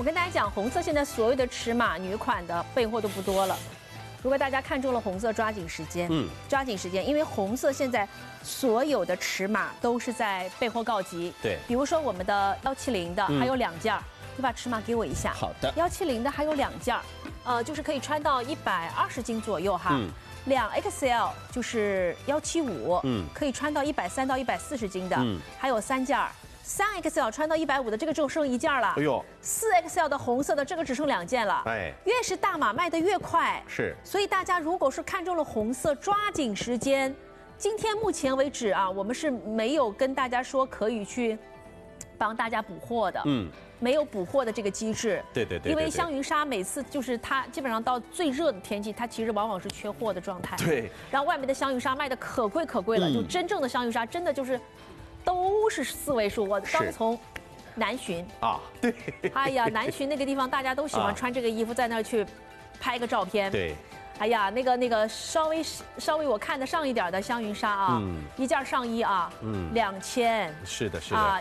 我跟大家讲，红色现在所有的尺码女款的备货都不多了。如果大家看中了红色，抓紧时间，抓紧时间，因为红色现在所有的尺码都是在备货告急。 对， 比如说我们的170的还有2件，你把尺码给我一下。 好的。 170的还有2件，就是可以穿到120斤左右哈。2XL 就是175，可以穿到130到140斤的，还有3件。3XL 穿到150的，这个只剩1件了。哎呦，4XL 的红色的这个只剩2件了。哎，越是大码卖得越快。 是， 所以大家如果是看中了红色，抓紧时间。今天目前为止啊，我们是没有跟大家说可以去帮大家补货的。没有补货的这个机制。 对。 因为香云纱每次就是它基本上到最热的天气，它其实往往是缺货的状态。 对。 然后外面的香云纱卖的可贵了，就真正的香云纱真的就是。都是4位数，我刚从南浔啊，对， 哎呀，南浔那个地方大家都喜欢穿这个衣服，在那儿去拍个照片。 对， 哎呀，那个稍微我看得上一点的香云纱啊，一件上衣啊，2000， 是的啊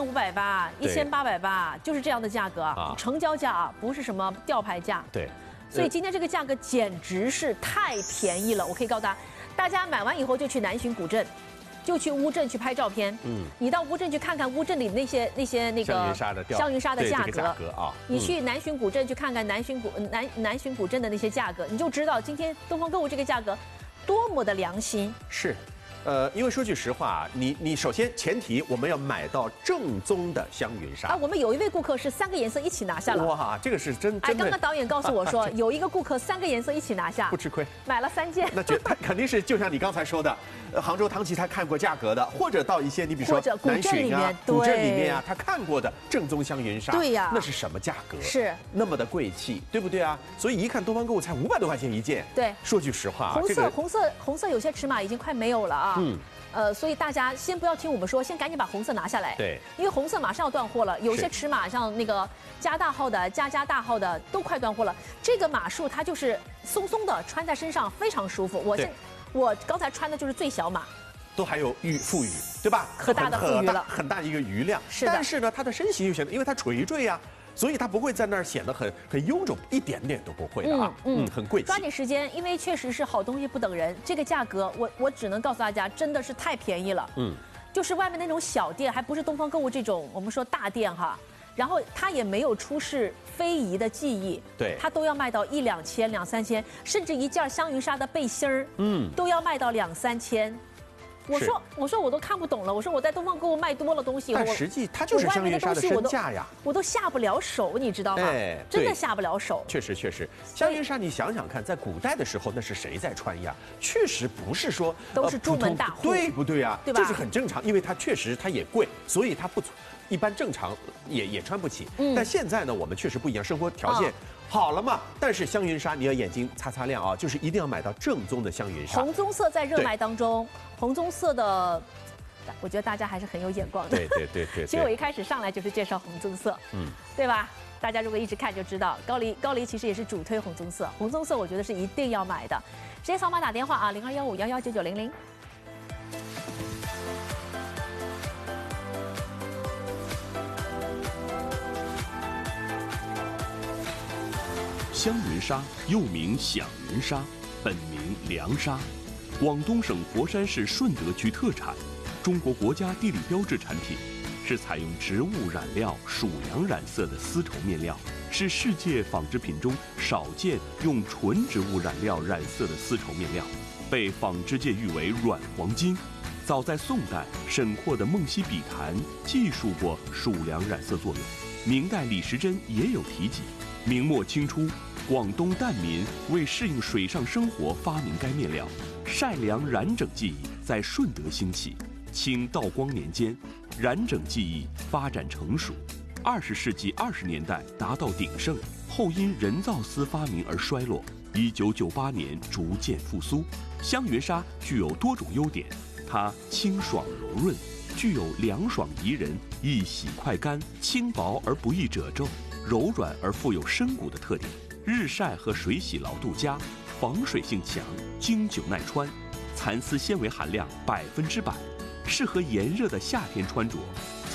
，1880，1880，就是这样的价格啊，成交价啊，不是什么吊牌价。 对， 所以今天这个价格简直是太便宜了，我可以告诉大家买完以后就去南浔古镇。就去乌镇去拍照片，你到乌镇去看看乌镇里那些那个香云纱的价格啊， 你去南浔古镇去看看南浔古镇的那些价格，你就知道今天东方购物这个价格多么的良心。 是。因为说句实话，你首先前提我们要买到正宗的香云纱啊。我们有一位顾客是3个颜色一起拿下了， 哇，这个是真的。 刚刚导演告诉我说，有一个顾客3个颜色一起拿下， 不吃亏， 买了3件。 那他肯定是就像你刚才说的，杭州唐琪他看过价格的，或者到一些你比如说南浔啊、古镇里面啊，他看过的正宗香云纱， 对呀， 那是什么价格？ 是那么的贵气，对不对啊？所以一看东方购物才500多块钱一件。 对， 说句实话， 红色有些尺码已经快没有了啊。所以大家先不要听我们说，先赶紧把红色拿下来。 对， 因为红色马上要断货了，有些尺码像那个加大号的、加大号的都快断货了。这个码数它就是松松的，穿在身上非常舒服。我刚才穿的就是最小码， 都还有富余，对吧？ 可大的富余了， 很大一个余量。 是的。 但是呢，它的身形又显得，因为它垂坠呀。所以它不会在那儿显得很臃肿，一点点都不会的啊，很贵气。 抓紧时间，因为确实是好东西不等人，这个价格我只能告诉大家，真的是太便宜了。就是外面那种小店，还不是东方购物这种我们说大店哈，然后它也没有出示非遗的技艺， 对， 它都要卖到1、2千、2、3千，甚至一件香云纱的背心儿，都要卖到2、3千。我说我都看不懂了。我说我在东方购物卖多了东西， 但实际它就是香云纱的身价呀， 我都下不了手，你知道吗？真的下不了手。 确实，香云纱你想想看，在古代的时候那是谁在穿呀？确实不是说都是朱门大户， 对不对啊？ 对吧？ 这是很正常，因为它确实它也贵，所以它不一般正常也穿不起。但现在呢，我们确实不一样，生活条件。好了嘛，但是香云纱你要眼睛擦亮啊，就是一定要买到正宗的香云纱。 红棕色在热卖当中，红棕色的，我觉得大家还是很有眼光的。 对。 其实我一开始上来就是介绍红棕色，对吧？大家如果一直看就知道，高黎其实也是主推红棕色，红棕色我觉得是一定要买的。直接扫码打电话啊，0215119900。 香云纱又名响云纱，本名凉纱，广东省佛山市顺德区特产，中国国家地理标志产品，是采用植物染料属羊染色的丝绸面料，是世界纺织品中少见用纯植物染料染色的丝绸面料，被纺织界誉为软黄金。早在宋代，沈括的《梦溪笔谈》记述过属羊染色作用，明代李时珍也有提及。明末清初，广东疍民为适应水上生活发明该面料，晒凉染整技艺在顺德兴起。清道光年间，染整技艺发展成熟，20世纪20年代达到鼎盛，后因人造丝发明而衰落。1998年逐渐复苏。香云纱具有多种优点，它清爽柔润，具有凉爽宜人、易洗快干、轻薄而不易褶皱、柔软而富有深骨的特点。日晒和水洗牢度佳，防水性强，经久耐穿，蚕丝纤维含量100%，适合炎热的夏天穿着。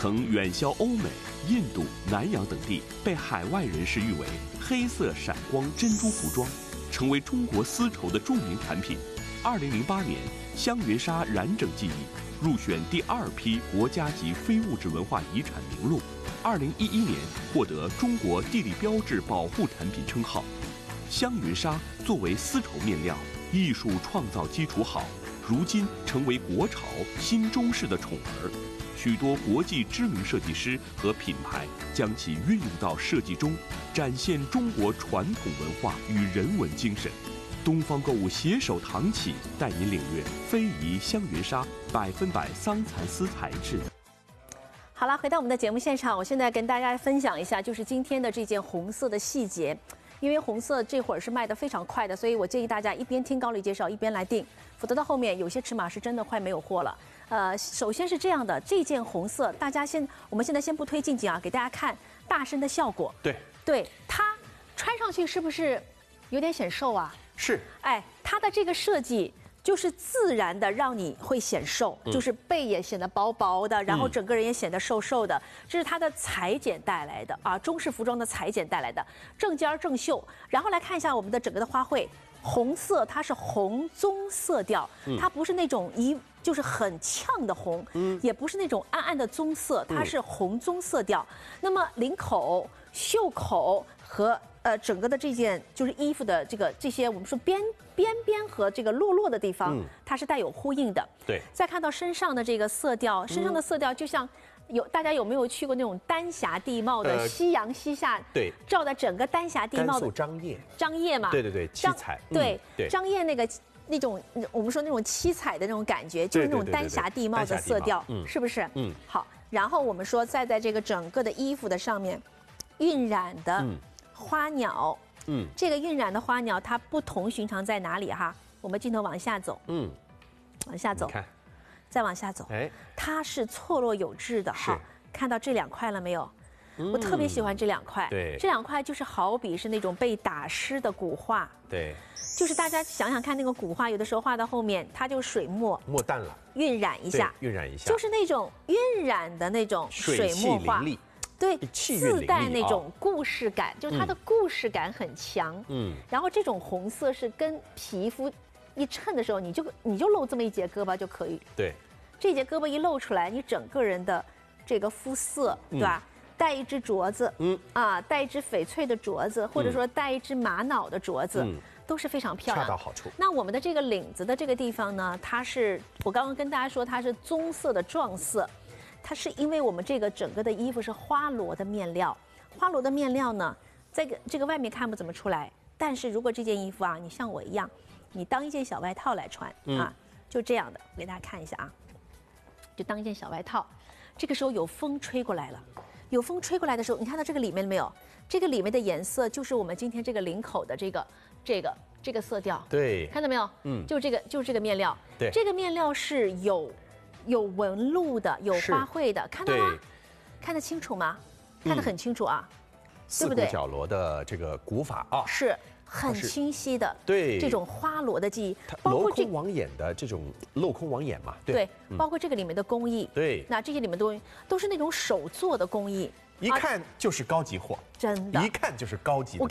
曾远销欧美、印度、南洋等地，被海外人士誉为黑色闪光珍珠服装，成为中国丝绸的著名产品。2008年，香云纱染整技艺入选第2批国家级非物质文化遗产名录。2011年获得中国地理标志保护产品称号。香云纱作为丝绸面料，艺术创造基础好，如今成为国潮新中式的宠儿。许多国际知名设计师和品牌将其运用到设计中，展现中国传统文化与人文精神。东方购物携手唐启，带您领略非遗香云纱100%桑蚕丝材质。 好了，回到我们的节目现场，我现在跟大家分享一下，就是今天的这件红色的细节。因为红色这会儿是卖得非常快的，所以我建议大家一边听高丽介绍一边来订，否则到后面有些尺码是真的快没有货了。首先是这样的，这件红色，我们现在先不推近景啊，给大家看大身的效果。对，它穿上去是不是有点显瘦啊？ 是。 哎，它的这个设计就是自然的让你会显瘦，就是背也显得薄薄的，然后整个人也显得瘦瘦的，这是它的裁剪带来的啊，中式服装的裁剪带来的，正尖正秀。然后来看一下我们的整个的花卉，红色它是红棕色调，它不是那种就是很呛的红，也不是那种暗暗的棕色，它是红棕色调。那么领口、袖口和整个的这件就是衣服的这些我们说边和这个落的地方，它是带有呼应的。 对。 再看到身上的这个色调，身上的色调就像大家有没有去过那种丹霞地貌的夕阳西下？ 对。 照在整个丹霞地貌的张掖嘛？ 对，七彩。 对，张掖那种我们说那种七彩的那种感觉，就是那种丹霞地貌的色调，是不是？好，然后我们说再在这个整个的衣服的上面晕染的花鸟，这个晕染的花鸟它不同寻常在哪里哈？我们镜头往下走，往下走， 看， 再往下走，它是错落有致的哈。看到这2块了没有？我特别喜欢这2块， 对， 这2块就是好比是那种被打湿的古画， 对， 就是大家想想看，那个古画有的时候画到后面，它就水墨淡了， 晕染一下，就是那种晕染的那种水墨画，对，自带那种故事感，就是它的故事感很强，然后这种红色是跟皮肤一衬的时候，你就露这么一截胳膊就可以， 对， 这节胳膊一露出来，你整个人的这个肤色，对吧？戴一只镯子，戴一只翡翠的镯子，或者说戴一只玛瑙的镯子，都是非常漂亮， 恰到好处。 那我们的这个领子的这个地方呢，它是我刚刚跟大家说它是棕色的撞色，它是因为我们这个整个的衣服是花罗的面料，花罗的面料呢，在这个外面看不怎么出来，但是如果这件衣服啊，你像我一样，你当一件小外套来穿啊，就这样的，我给大家看一下啊，就当一件小外套，这个时候有风吹过来了。有风吹过来的时候，你看到这个里面没有？这个里面的颜色就是我们今天这个领口的这个色调。 对， 看到没有？就是这个面料。 对， 这个面料是有纹路的，有花卉的，看到吗？看得清楚吗？看得很清楚啊，对不对？ 四股角罗的这个古法啊， 是很清晰的。 对， 这种花罗的技艺， 镂空网眼的这种镂空网眼嘛， 对，包括这个里面的工艺， 对， 那这些里面都是那种手做的工艺， 一看就是高级货， 真的， 一看就是高级的。